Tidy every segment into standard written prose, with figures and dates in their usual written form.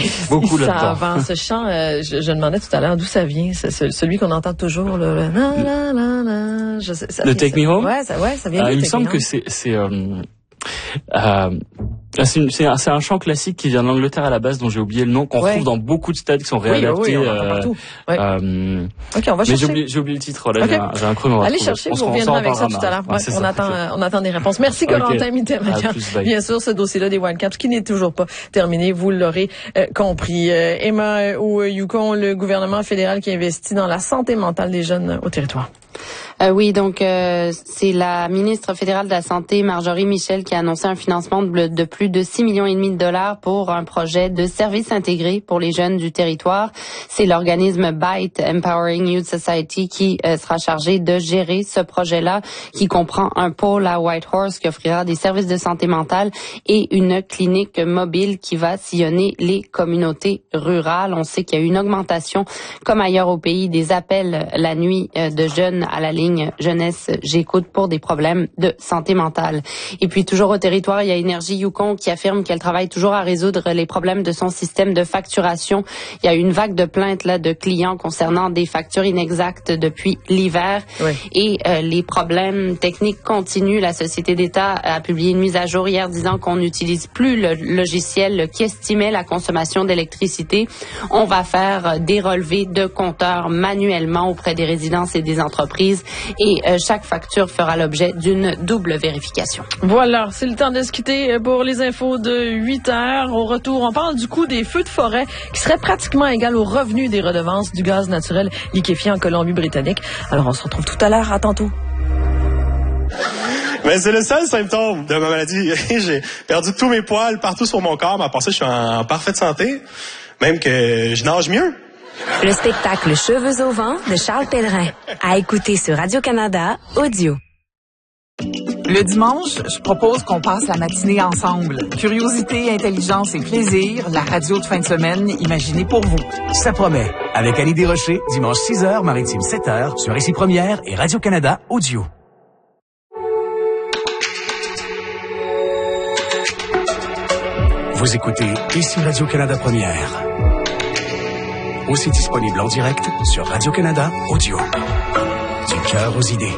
beaucoup ça là-dedans. avance. Ce chant, je demandais tout à l'heure d'où ça vient. C'est celui qu'on entend toujours. Le la, la, la, je sais, ça le vient, Take Me Home? Ouais, ça vient. Il me semble que c'est un chant classique qui vient d'Angleterre à la base, dont j'ai oublié le nom, qu'on retrouve dans beaucoup de stades qui sont réadaptés. Oui, on entend partout. Ouais. Ok, on va chercher. Mais j'ai oublié le titre. Là, okay. J'ai un creux. Allez chercher, vous reviendrez avec ça tout à l'heure. On attend des réponses. Merci, Corentin Mittermeier. Bien sûr, ce dossier-là des Whitecaps qui n'est toujours pas terminé, vous l'aurez compris. Emma ou Yukon, le gouvernement fédéral qui investit dans la santé mentale des jeunes au territoire. Oui, donc c'est la ministre fédérale de la Santé, Marjorie Michel, qui a annoncé un financement de plus de 6,5 millions de dollars pour un projet de service intégré pour les jeunes du territoire. C'est l'organisme BITE, Empowering Youth Society, qui sera chargé de gérer ce projet-là, qui comprend un pôle à Whitehorse qui offrira des services de santé mentale et une clinique mobile qui va sillonner les communautés rurales. On sait qu'il y a eu une augmentation, comme ailleurs au pays, des appels la nuit de jeunes à la ligne jeunesse j'écoute pour des problèmes de santé mentale. Et puis toujours au territoire, il y a Énergie Yukon qui affirme qu'elle travaille toujours à résoudre les problèmes de son système de facturation. Il y a une vague de plaintes là de clients concernant des factures inexactes depuis l'hiver. Oui. Et les problèmes techniques continuent. La Société d'État a publié une mise à jour hier disant qu'on n'utilise plus le logiciel qui estimait la consommation d'électricité. On va faire des relevés de compteurs manuellement auprès des résidences et des entreprises. Et chaque facture fera l'objet d'une double vérification. Voilà, c'est le temps de se quitter pour les infos de 8 heures. Au retour, on parle du coût des feux de forêt qui serait pratiquement égal au revenu des redevances du gaz naturel liquéfié en Colombie-Britannique. Alors, on se retrouve tout à l'heure. À tantôt. Mais c'est le seul symptôme de ma maladie. J'ai perdu tous mes poils partout sur mon corps, mais à part ça, je suis en parfaite santé. Même que je nage mieux. Le spectacle Cheveux au vent de Charles Pellerin. À écouter sur Radio-Canada Audio. Le dimanche, je propose qu'on passe la matinée ensemble. Curiosité, intelligence et plaisir, la radio de fin de semaine imaginée pour vous. Ça promet. Avec Annie Desrochers, dimanche 6h, maritime 7h, sur Ici Première et Radio-Canada Audio. Vous écoutez Ici Radio-Canada Première. Aussi disponible en direct sur Radio-Canada Audio. Du cœur aux idées.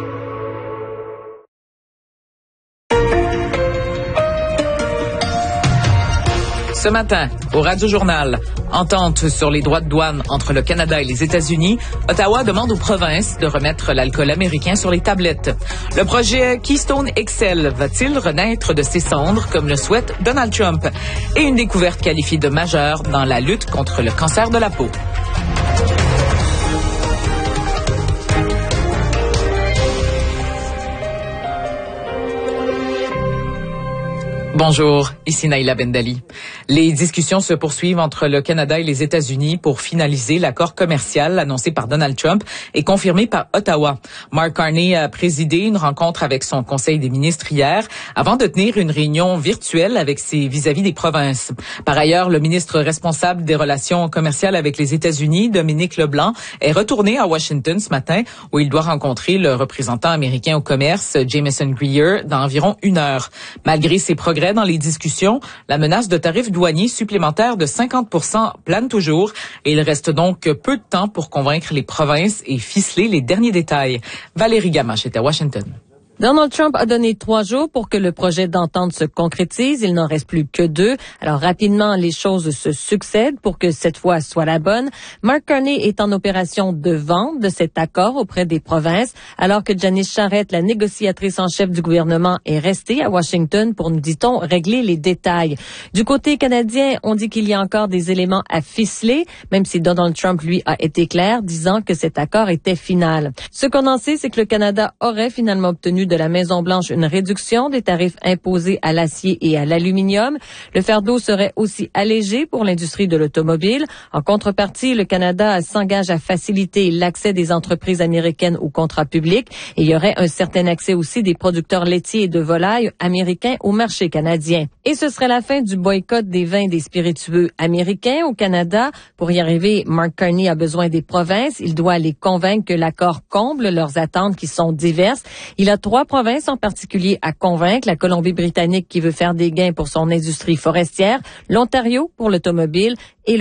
Ce matin, au Radio-Journal, entente sur les droits de douane entre le Canada et les États-Unis, Ottawa demande aux provinces de remettre l'alcool américain sur les tablettes. Le projet Keystone XL va-t-il renaître de ses cendres, comme le souhaite Donald Trump? Et une découverte qualifiée de majeure dans la lutte contre le cancer de la peau. Bonjour, ici Naïla Bendali. Les discussions se poursuivent entre le Canada et les États-Unis pour finaliser l'accord commercial annoncé par Donald Trump et confirmé par Ottawa. Mark Carney a présidé une rencontre avec son conseil des ministres hier avant de tenir une réunion virtuelle avec ses vis-à-vis des provinces. Par ailleurs, le ministre responsable des relations commerciales avec les États-Unis, Dominique Leblanc, est retourné à Washington ce matin où il doit rencontrer le représentant américain au commerce, Jameson Greer, dans environ 1 heure. Malgré ses progrès dans les discussions, la menace de tarifs douaniers supplémentaires de 50% plane toujours et il reste donc peu de temps pour convaincre les provinces et ficeler les derniers détails. Valérie Gamache est à Washington. Donald Trump a donné 3 jours pour que le projet d'entente se concrétise. Il n'en reste plus que 2. Alors rapidement, les choses se succèdent pour que cette fois soit la bonne. Mark Carney est en opération de vente de cet accord auprès des provinces, alors que Janice Charette, la négociatrice en chef du gouvernement, est restée à Washington pour, nous dit-on, régler les détails. Du côté canadien, on dit qu'il y a encore des éléments à ficeler, même si Donald Trump, lui, a été clair, disant que cet accord était final. Ce qu'on en sait, c'est que le Canada aurait finalement obtenu de la Maison-Blanche une réduction des tarifs imposés à l'acier et à l'aluminium. Le fardeau serait aussi allégé pour l'industrie de l'automobile. En contrepartie, le Canada s'engage à faciliter l'accès des entreprises américaines aux contrats publics et il y aurait un certain accès aussi des producteurs laitiers et de volailles américains au marché canadien. Et ce serait la fin du boycott des vins et des spiritueux américains au Canada. Pour y arriver, Mark Carney a besoin des provinces. Il doit les convaincre que l'accord comble leurs attentes qui sont diverses. Il a 3 provinces en particulier à convaincre, la Colombie-Britannique qui veut faire des gains pour son industrie forestière, l'Ontario pour l'automobile et